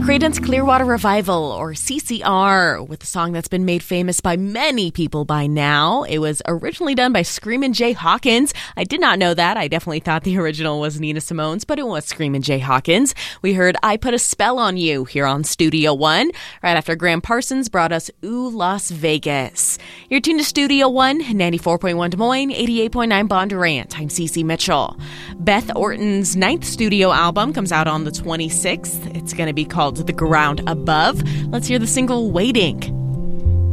Creedence Clearwater Revival, or CCR, with a song that's been made famous by many people by now. It was originally done by Screamin' Jay Hawkins. I did not know that. I definitely thought the original was Nina Simone's, but it was Screamin' Jay Hawkins. We heard I Put a Spell on You here on Studio One, right after Graham Parsons brought us Ooh, Las Vegas. You're tuned to Studio One, 94.1 Des Moines, 88.9 Bondurant. I'm Cece Mitchell. Beth Orton's 9th studio album comes out on the 26th. It's going to be called The Ground Above. Let's hear the single Waiting.